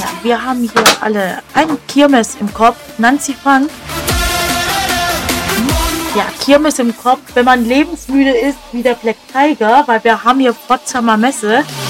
Ja, wir haben hier alle ein Kirmes im Kopf. Nancy Frank. Ja, Kirmes im Kopf, wenn man lebensmüde ist wie der Black Tiger, weil wir haben hier Potsdamer Messe.